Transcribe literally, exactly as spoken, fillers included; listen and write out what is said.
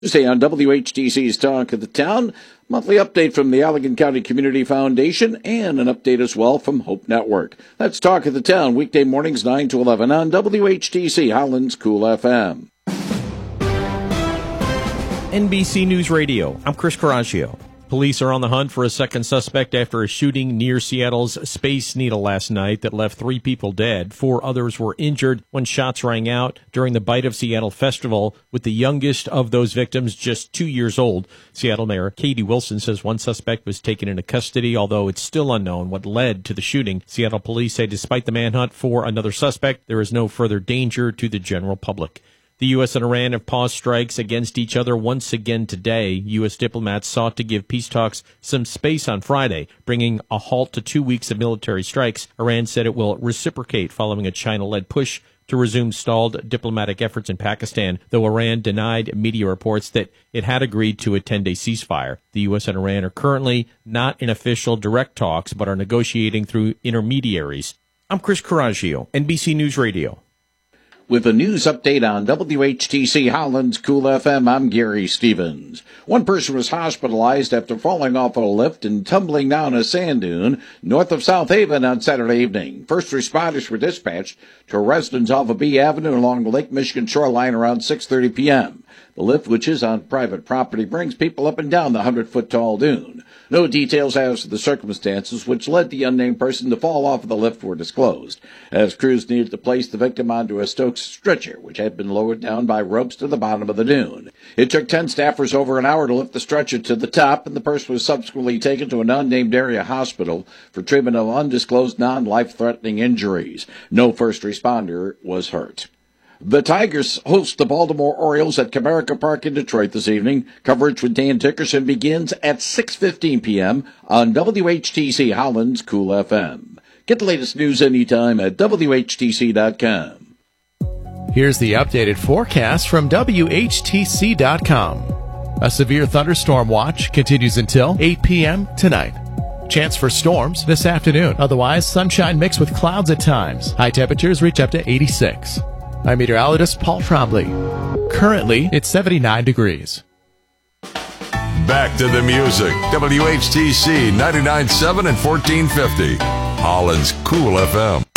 Tuesday on W H T C's Talk of the Town, monthly update from the Allegan County Community Foundation, and an update as well from Hope Network. That's Talk of the Town, weekday mornings nine to eleven on W H T C, Holland's Cool F M. N B C News Radio, I'm Chris Coraggio. Police are on the hunt for a second suspect after a shooting near Seattle's Space Needle last night that left three people dead. Four others were injured when shots rang out during the Bite of Seattle Festival, with the youngest of those victims just two years old. Seattle Mayor Katie Wilson says one suspect was taken into custody, although it's still unknown what led to the shooting. Seattle police say despite the manhunt for another suspect, there is no further danger to the general public. The U S and Iran have paused strikes against each other once again today. U S diplomats sought to give peace talks some space on Friday, bringing a halt to two weeks of military strikes. Iran said it will reciprocate following a China-led push to resume stalled diplomatic efforts in Pakistan, though Iran denied media reports that it had agreed to a ten-day ceasefire. The U S and Iran are currently not in official direct talks, but are negotiating through intermediaries. I'm Chris Coraggio, N B C News Radio. With a news update on W H T C Holland's Cool F M, I'm Gary Stevens. One person was hospitalized after falling off a lift and tumbling down a sand dune north of South Haven on Saturday evening. First responders were dispatched to a residence off of B Avenue along the Lake Michigan shoreline around six thirty p.m. The lift, which is on private property, brings people up and down the hundred-foot-tall dune. No details as to the circumstances which led the unnamed person to fall off of the lift were disclosed, as crews needed to place the victim onto a Stokes stretcher, which had been lowered down by ropes to the bottom of the dune. It took ten staffers over an hour to lift the stretcher to the top, and the person was subsequently taken to an unnamed area hospital for treatment of undisclosed non-life-threatening injuries. No first responder was hurt. The Tigers host the Baltimore Orioles at Comerica Park in Detroit this evening. Coverage with Dan Dickerson begins at six fifteen p.m. on W H T C Holland's Cool F M. Get the latest news anytime at W H T C dot com. Here's the updated forecast from W H T C dot com. A severe thunderstorm watch continues until eight p.m. tonight. Chance for storms this afternoon. Otherwise, sunshine mixed with clouds at times. High temperatures reach up to eighty-six. I'm meteorologist Paul Trombley. Currently, it's seventy-nine degrees. Back to the music. W H T C ninety-nine point seven and fourteen fifty. Holland's Cool F M.